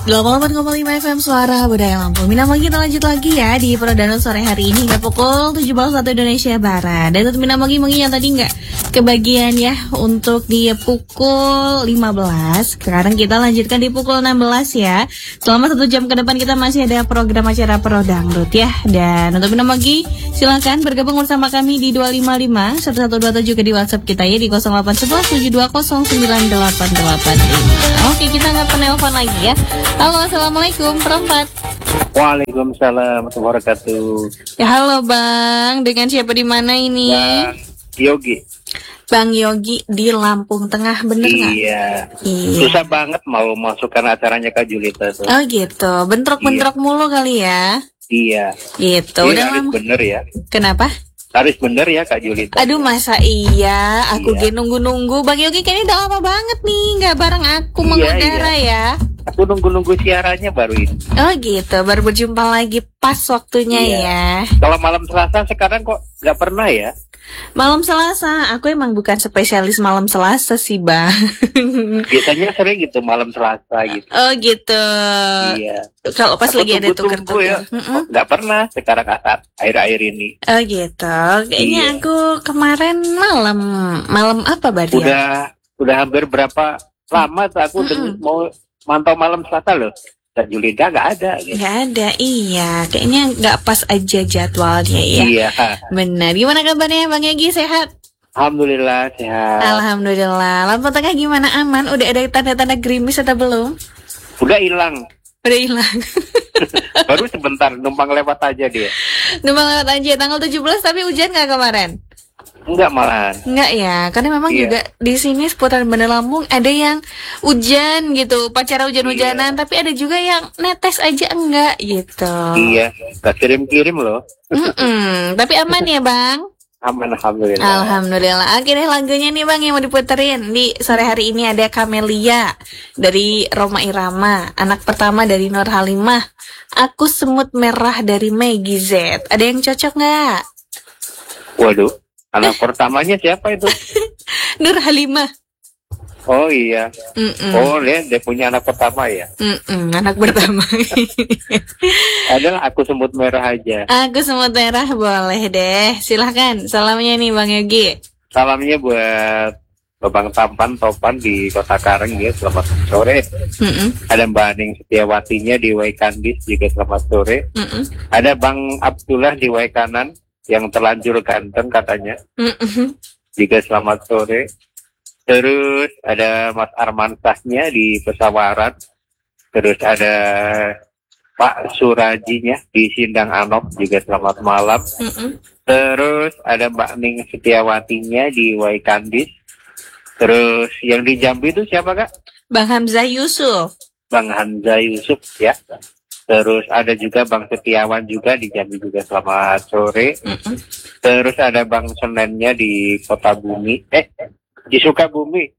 88,5 FM Suara Budaya Lampung. Minamang kita lanjut lagi ya di Prodano sore hari ini hingga pukul 17 waktu Indonesia Barat. Dan untuk Minamang yang tadi nggak kebagian ya untuk di pukul 15. Sekarang kita lanjutkan di pukul 16 ya. Selama 1 jam ke depan kita masih ada program acara Pro Dangdut ya. Dan untuk Minamang silakan bergabung bersama kami di 255 1127 ke di WhatsApp kita ya di 0811 720 98885. Oke, kita nggak penelpon lagi ya. Halo, assalamualaikum, perempat. Waalaikumsalam warahmatullahi wabarakatuh. Ya halo Bang, dengan siapa di mana ini? Bang Yogi. Bang Yogi di Lampung Tengah, bener nggak? Iya. Iya. Susah banget mau masukkan acaranya Kak Julita tuh. Oh gitu, bentrok-bentrok mulu kali ya? Iya. Gitu. Iya, Udah harus lama. bener ya. Kenapa? Harus bener ya Kak Julita. Aduh masa iya, aku Iya. nunggu-nunggu. Bang Yogi kayaknya udah lama banget nih nggak bareng aku Iya, mengudara ya. Aku nunggu siarannya baru ini. Oh gitu, baru berjumpa lagi pas waktunya Iya. ya. Kalau malam Selasa sekarang kok nggak pernah ya? Malam Selasa, aku emang bukan spesialis malam Selasa sih Bang. Biasanya sering gitu malam Selasa gitu. Oh gitu. Iya. Kalau pas Aku lagi ada tunggu-tunggu ya. tuker-tuker. Kok nggak pernah sekarang akhir-akhir ini. Oh gitu. Kayaknya Iya. aku kemarin malam apa berarti ya? Udah hampir berapa lama tuh aku mau mantau malam Selasa loh. Dan Julida nggak ada gitu. Nggak ada, iya. Kayaknya nggak pas aja jadwalnya ya. Iya. Benar. Gimana kabarnya Bang Yogi, sehat? Alhamdulillah sehat. Alhamdulillah. Lampung Tengah gimana, aman? Udah ada tanda-tanda gerimis atau belum? Udah hilang. Udah hilang. Baru sebentar numpang lewat aja dia. Numpang lewat aja tanggal 17 tapi hujan nggak kemarin? Enggak malahan. Enggak ya, karena memang Iya. juga di sini seputaran Bandar Lampung ada yang hujan gitu, upacara hujan-hujanan, Iya. tapi ada juga yang netes aja enggak gitu. Iya. Gak kirim-kirim loh. Tapi aman ya Bang? Aman alhamdulillah. Alhamdulillah. Akhirnya lagunya nih Bang yang mau diputerin di sore hari ini ada Kamelia dari Roma Irama, anak pertama dari Nur Halimah, Aku Semut Merah dari Meggy Z. Ada yang cocok nggak? Waduh. Anak pertamanya siapa itu? Nur Halimah. Oh iya. Mm-mm. Oh dia punya anak pertama ya. Anak pertama. Adalah Aku Semut Merah aja. Aku Semut Merah boleh deh. Silahkan. Salamnya nih Bang Yogi. Salamnya buat Babang Tampan Topan di Kota Karang ya, selamat sore. Ada Mbak Aning Setiawatinya di Waikandis juga selamat sore. Ada Bang Abdullah di Waikanan yang terlanjur ganteng katanya juga selamat sore. Terus ada Mas Arman Sahnya di Pesawaran. Terus ada Pak Surajinya di Sindang Anop juga selamat malam. Terus ada Mbak Ning Setiawatinya di Waikandis. Terus yang di Jambi itu siapa Kak? Bang Hamzah Yusuf. Bang Hamzah Yusuf ya. Terus ada juga Bang Setiawan juga di Jambi juga selamat sore. Terus ada Bang Senennya di Kota Bumi. Di Sukabumi.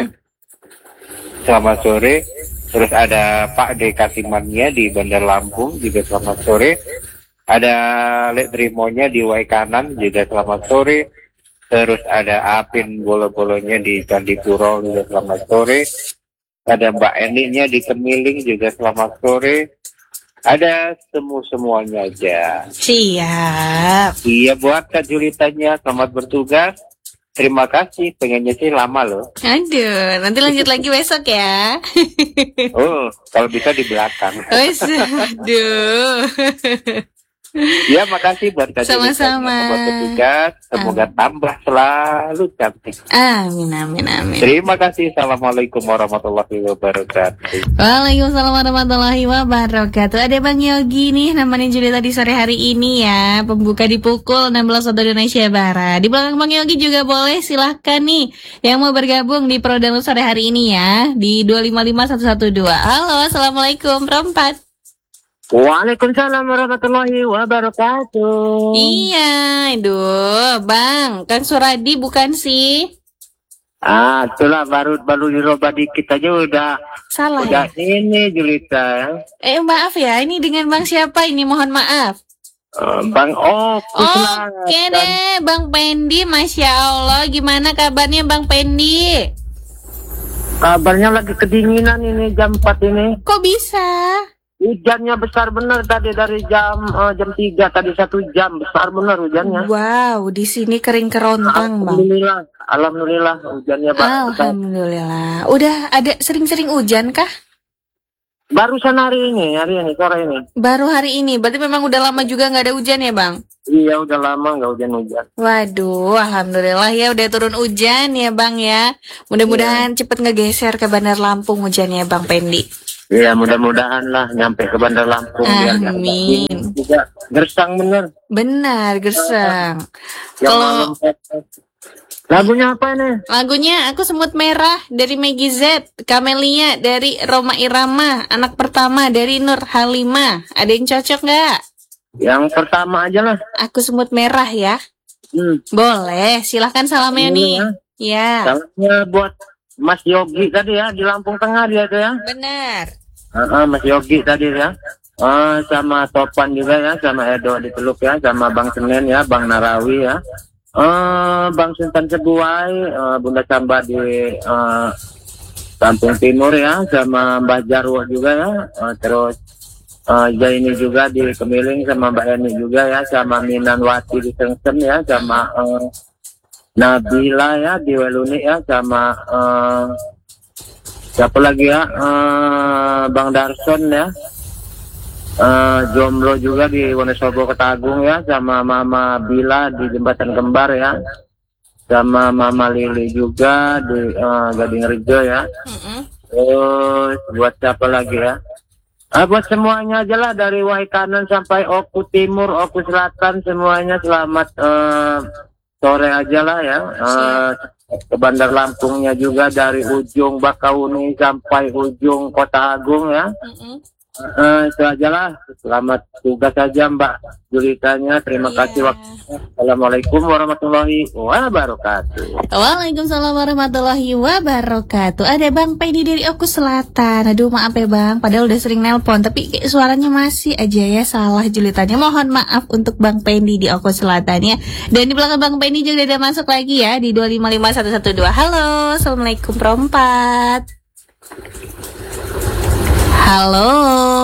Selamat sore. Terus ada Pak D. Katimannya di Bandar Lampung juga selamat sore. Ada Lek Drimonya di Waikanan juga selamat sore. Terus ada Apin Bolo-Bolonya di Candipuro juga selamat sore. Ada Mbak Eninya di Kemiling juga selamat sore. Ada semuanya aja. Siap. Iya buat Kak Julitanya selamat bertugas. Terima kasih, pengennya sih lama loh. Aduh, nanti lanjut lagi besok ya. Oh, kalau bisa di belakang. Wes, aduh. Ya, makasih buat Kak Julitanya. Sama-sama. Selamat bertugas, semoga tambah selalu cantik. Amin. Terima kasih. Assalamualaikum warahmatullahi wabarakatuh. Waalaikumsalam warahmatullahi wabarakatuh. Ada Bang Yogi nih nemenin Julita di sore hari ini ya. Pembuka di pukul 16 waktu Indonesia Barat. Di belakang Bang Yogi juga boleh, silahkan nih yang mau bergabung di Pro Dangdut sore hari ini ya. Di 255112. Halo, assalamualaikum perempat. Waalaikumsalam warahmatullahi wabarakatuh. Iya, aduh, Bang, Kang Suradi bukan sih? Itulah baru dirubah dikit aja udah Salah ya? ini Julita. Maaf ya, ini dengan Bang siapa ini? Mohon maaf. Bang Oke deh, Bang Pendi, Masya Allah. Gimana kabarnya Bang Pendi? Kabarnya lagi kedinginan ini jam 4 ini. Kok bisa? Hujannya besar benar tadi dari jam 3 tadi 1 jam besar benar hujannya. Wow, di sini kering kerontang, Bang. Alhamdulillah hujannya besar. Alhamdulillah. Udah ada sering-sering hujan kah? Barusan hari ini sore ini. Baru hari ini, berarti memang udah lama juga nggak ada hujan ya, Bang? Iya, udah lama nggak hujan-hujan. Waduh, alhamdulillah ya udah turun hujan ya, Bang ya. Mudah-mudahan cepet ngegeser ke Bandar Lampung hujannya, Bang Pendi. Iya, mudah-mudahan lah nyampe ke Bandar Lampung. Amin. Juga gersang bener. Benar, gersang. Kalau lagunya apa nih? Lagunya Aku Semut Merah dari Maggie Z, Camelia dari Roma Irama, anak pertama dari Nur Halimah. Ada yang cocok nggak? Yang pertama aja lah. Aku Semut Merah ya. Boleh, silahkan salamnya nih. Ya. Salamnya buat Mas Yogi tadi ya, di Lampung Tengah dia tuh ya. Benar. Mas Yogi tadi ya. Sama Topan juga ya, sama Edo di Teluk ya, sama Bang Senen ya, Bang Narawi ya. Bang Sultan Sebuai, Bunda Samba di Lampung Timur ya, sama Mbah Jarwo juga ya. Terus Zaini juga di Kemiling, sama Mbak Eni juga ya, sama Minanwati di Sengsem ya, sama Nabila ya di Weluni ya, sama siapa lagi ya, Bang Darson ya, Jomblo juga di Wonosobo Ketagung ya, sama Mama Bila di Jembatan Kembar ya, sama Mama Lili juga di Gading Rejo ya. Terus buat siapa lagi ya, buat semuanya aja lah, dari Waikanan sampai Oku Timur, Oku Selatan, semuanya selamat sore aja lah ya. Ke Bandar Lampungnya juga dari ujung Bakauni sampai ujung Kota Agung ya. Itu aja lah. Selamat tugas saja Mbak Julitanya. Terima kasih waktu. Assalamualaikum warahmatullahi wabarakatuh. Waalaikumsalam warahmatullahi wabarakatuh. Ada Bang Pedi dari Oku Selatan. Aduh maaf ya Bang, padahal udah sering nelpon, tapi kayak suaranya masih aja ya salah julitannya. Mohon maaf untuk Bang Pendi di Oku Selatan ya. Dan di belakang Bang Pendi juga udah masuk lagi ya di 255112. Halo, assalamualaikum perempat. Halo.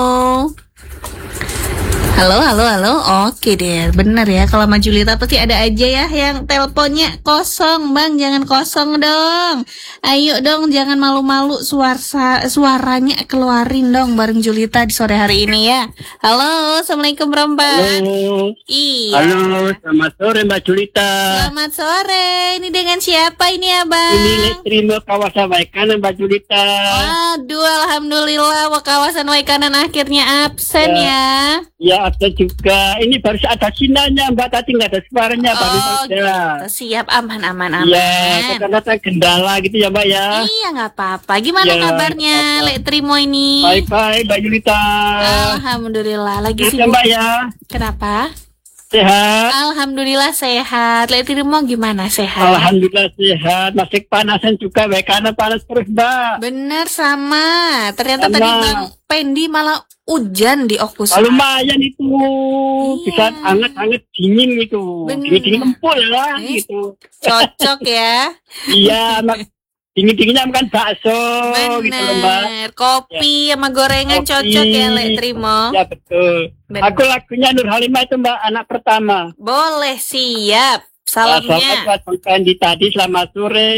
Halo. Oke deh, bener ya. Kalau sama Julita pasti ada aja ya yang teleponnya kosong, Bang. Jangan kosong dong. Ayo dong, jangan malu-malu, suaranya keluarin dong bareng Julita di sore hari ini ya. Halo, assalamualaikum perempat. Halo. Iya. Halo, selamat sore Mbak Julita. Selamat sore. Ini dengan siapa ini ya, Bang? Ini Letrimo kawasan Waikanan Mbak Julita. Aduh, alhamdulillah kawasan Waikanan akhirnya absen ya. Ya, ada juga. Ini baru ada sinyalnya Mbak, tadi nggak ada suaranya. Baru saja. Gitu. Siap, aman. Ya, kadang-kadang kendala gitu ya Mbak ya. Iya, nggak apa-apa. Gimana kabarnya Lek Trimo ini? Baik-baik Mbak Julita. Alhamdulillah. Lagi ya sibuk Mbak ya. Kenapa? Sehat. Alhamdulillah sehat. Lek Trimo gimana, sehat? Alhamdulillah sehat. Masih panasan juga, karena panas terus Mbak. Bener, sama. Ternyata tadi Bang Pendi malah hujan di Oku Selatan. Lumayan itu. Bisa hangat-hangat dingin gitu. Dingin empul lah gitu. Cocok ya. Iya, dingin-dinginnya makan bakso. Bener. Gitu loh Mbak. Kopi sama gorengan cocok ya Lek Trimo. Ya betul. Bener. Aku lagunya Nur Halimah itu Mbak, anak pertama. Boleh, siap. Salamnya. Buat Bang Pendi tadi, selamat sore.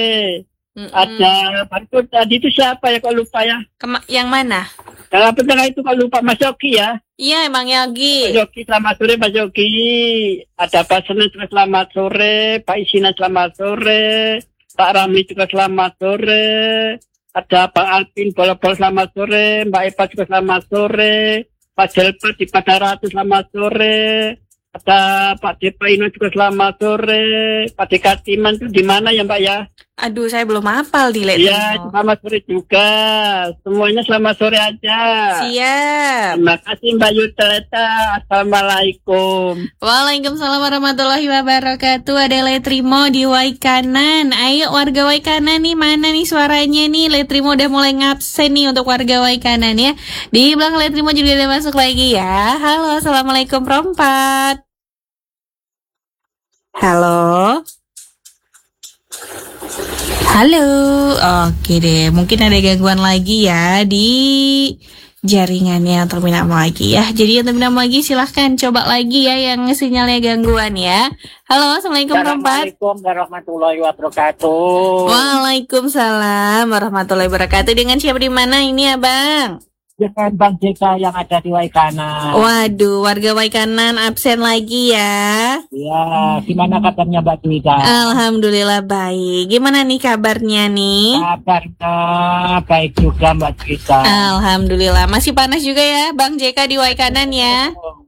Ada Pak tadi itu siapa ya, kok lupa ya? Yang mana? Yang tengah itu kok lupa, Mas Yogi ya? Iya, Emang Yogi. Mas Yogi, selamat sore Mas Yogi. Ada Pak Senen juga selamat sore, Pak Isina selamat sore, Pak Rami juga selamat sore, ada Pak Alvin Bolobol selamat sore, Mbak Eva juga selamat sore, Pak Jelpa di Padaratu selamat sore, ada Pak Depa Ino juga selamat sore, Pak Dekatiman itu di mana ya Mbak ya? Aduh, saya belum hafal di Lek. Iya, selamat sore juga. Semuanya selamat sore aja. Siap. Terima kasih Mbak Yuteleta. Assalamualaikum. Waalaikumsalam warahmatullahi wabarakatuh. Ada Letrimo di Waikanan. Ayo warga Waikanan nih, mana nih suaranya nih? Letrimo udah mulai ngabsen nih untuk warga Waikanan ya. Di belakang Letrimo juga udah masuk lagi ya. Halo, assalamualaikum perempat. Halo. Halo, oke deh. Mungkin ada gangguan lagi ya di jaringannya terminal lagi ya. Jadi yang terminal lagi silahkan coba lagi ya yang sinyalnya gangguan ya. Halo, assalamualaikum warahmatullahi. Assalamualaikum warahmatullahi wabarakatuh. Waalaikumsalam warahmatullahi wabarakatuh. Dengan siapa di mana ini abang? Dengan Bang JK yang ada di Waikanan. Waduh, warga Waikanan absen lagi ya. Ya, gimana kabarnya Mbak Dwika? Alhamdulillah baik. Gimana nih kabarnya nih? Kabarnya baik juga Mbak Dwika. Alhamdulillah. Masih panas juga ya Bang JK di Waikanan ya?